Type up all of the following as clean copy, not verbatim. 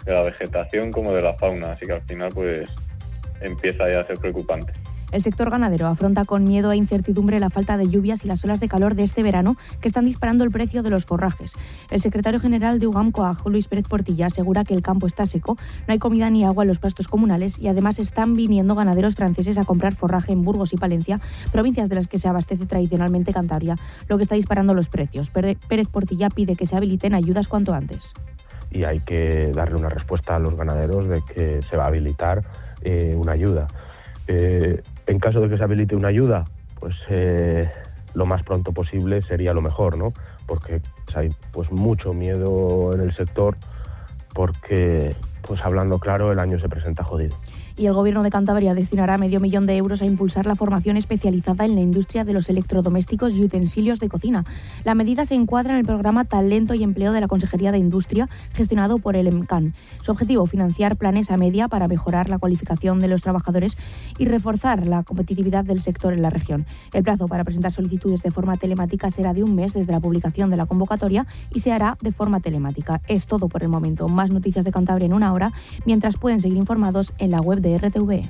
la vegetación como de la fauna, así que al final pues empieza ya a ser preocupante. El sector ganadero afronta con miedo e incertidumbre la falta de lluvias y las olas de calor de este verano que están disparando el precio de los forrajes. El secretario general de UGAM-COAG, Luis Pérez Portilla, asegura que el campo está seco, no hay comida ni agua en los pastos comunales y además están viniendo ganaderos franceses a comprar forraje en Burgos y Palencia, provincias de las que se abastece tradicionalmente Cantabria, lo que está disparando los precios. Pérez Portilla pide que se habiliten ayudas cuanto antes. Y hay que darle una respuesta a los ganaderos de que se va a habilitar una ayuda. En caso de que se habilite una ayuda, pues lo más pronto posible sería lo mejor, ¿no? Porque hay pues mucho miedo en el sector porque, pues hablando claro, el año se presenta jodido. Y el Gobierno de Cantabria destinará $500,000 de euros a impulsar la formación especializada en la industria de los electrodomésticos y utensilios de cocina. La medida se encuadra en el programa Talento y Empleo de la Consejería de Industria, gestionado por el EMCAN. Su objetivo, financiar planes a media para mejorar la cualificación de los trabajadores y reforzar la competitividad del sector en la región. El plazo para presentar solicitudes de forma telemática será de un mes desde la publicación de la convocatoria y se hará de forma telemática. Es todo por el momento. Más noticias de Cantabria en una hora, mientras pueden seguir informados en la web de RTV.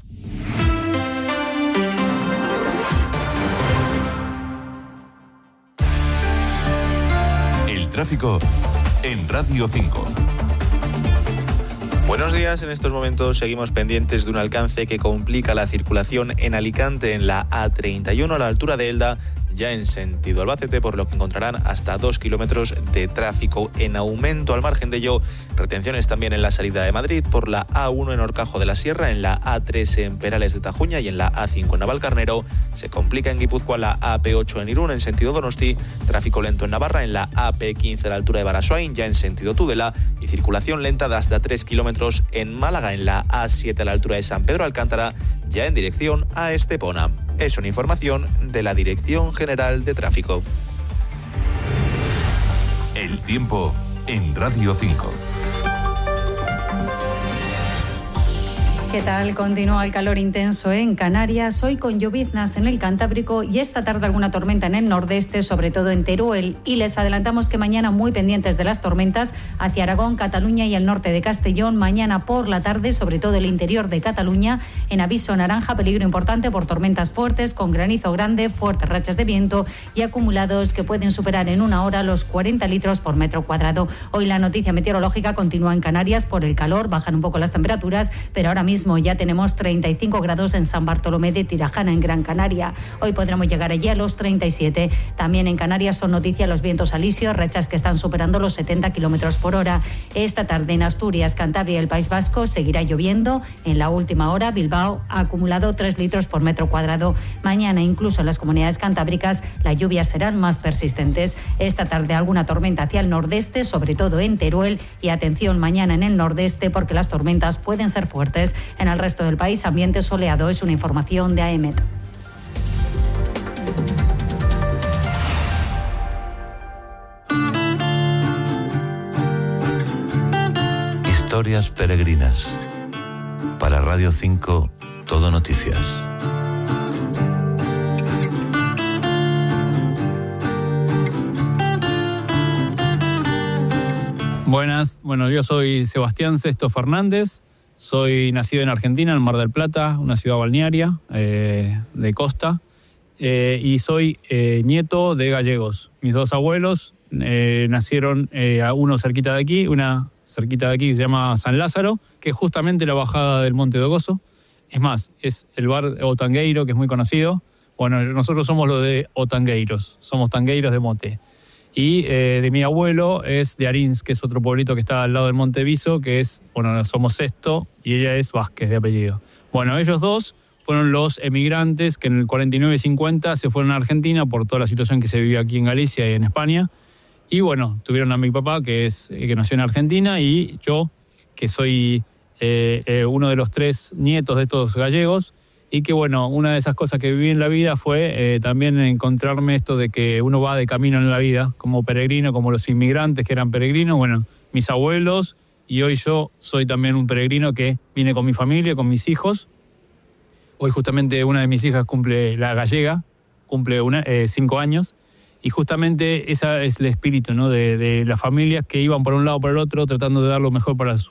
El tráfico en Radio 5. Buenos días, en estos momentos seguimos pendientes de un alcance que complica la circulación en Alicante en la A31 a la altura de Elda, ya en sentido Albacete, por lo que encontrarán hasta 2 kilómetros de tráfico en aumento. Al margen de ello, retenciones también en la salida de Madrid por la A1 en Horcajo de la Sierra, en la A3 en Perales de Tajuña y en la A5 en Navalcarnero. Se complica en Guipúzcoa la AP8 en Irún en sentido Donosti, tráfico lento en Navarra en la AP15 a la altura de Barasoain, ya en sentido Tudela, y circulación lenta de hasta 3 kilómetros en Málaga en la A7 a la altura de San Pedro Alcántara, ya en dirección a Estepona. Es una información de la Dirección General de Tráfico. El tiempo en Radio 5. ¿Qué tal? Continúa el calor intenso en Canarias, hoy con lloviznas en el Cantábrico y esta tarde alguna tormenta en el nordeste, sobre todo en Teruel. Y les adelantamos que mañana muy pendientes de las tormentas hacia Aragón, Cataluña y el norte de Castellón. Mañana por la tarde, sobre todo el interior de Cataluña, en aviso naranja, peligro importante por tormentas fuertes, con granizo grande, fuertes rachas de viento y acumulados que pueden superar en una hora los 40 litros por metro cuadrado. Hoy la noticia meteorológica continúa en Canarias por el calor, bajan un poco las temperaturas, pero ahora mismo ya tenemos 35 grados en San Bartolomé de Tirajana, en Gran Canaria. Hoy podremos llegar allí a los 37. También en Canarias son noticia los vientos alisios, rachas que están superando los 70 kilómetros por hora. Esta tarde en Asturias, Cantabria y el País Vasco seguirá lloviendo. En la última hora, Bilbao ha acumulado 3 litros por metro cuadrado. Mañana, incluso en las comunidades cantábricas, las lluvias serán más persistentes. Esta tarde alguna tormenta hacia el nordeste, sobre todo en Teruel. Y atención mañana en el nordeste, porque las tormentas pueden ser fuertes. En el resto del país, ambiente soleado. Es una información de AEMET. Historias peregrinas. Para Radio 5, Todo Noticias. Buenas, bueno, yo soy Sebastián Sesto Fernández. Soy nacido en Argentina, en Mar del Plata, una ciudad balnearia de costa, y soy nieto de gallegos. Mis dos abuelos nacieron uno cerquita de aquí, una cerquita de aquí que se llama San Lázaro, que es justamente la bajada del Monte Dogoso. Es más, es el bar Otangueiro, que es muy conocido. Bueno, nosotros somos los de Otangueiros, somos tangueiros de mote. Y de mi abuelo es de Arins, que es otro pueblito que está al lado del Monte Viso, que es, bueno, somos Sesto y ella es Vázquez de apellido. Bueno, ellos dos fueron los emigrantes que en el 49 y 50 se fueron a Argentina por toda la situación que se vive aquí en Galicia y en España. Y bueno, tuvieron a mi papá, que nació en Argentina, y yo, que soy uno de los 3 nietos de estos gallegos. Y que bueno, una de esas cosas que viví en la vida fue también encontrarme esto de que uno va de camino en la vida, como peregrino, como los inmigrantes que eran peregrinos. Bueno, mis abuelos, y hoy yo soy también un peregrino que vine con mi familia, con mis hijos. Hoy justamente una de mis hijas cumple, la gallega, cumple 5 años. Y justamente ese es el espíritu, ¿no? de las familias que iban por un lado o por el otro, tratando de dar lo mejor para sus